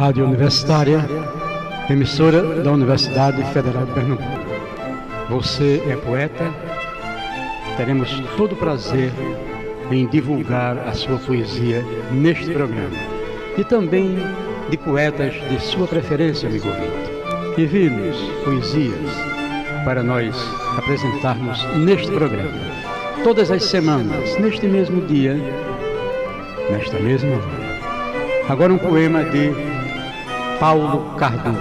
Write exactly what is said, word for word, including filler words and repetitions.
Rádio Universitária, emissora da Universidade Federal de Pernambuco. Você é poeta? Teremos todo o prazer em divulgar a sua poesia neste programa. E também de poetas de sua preferência, amigo ouvinte. Envie-nos poesias para nós apresentarmos neste programa. Todas as semanas, neste mesmo dia, nesta mesma hora. Agora um poema de Paulo Cardoso.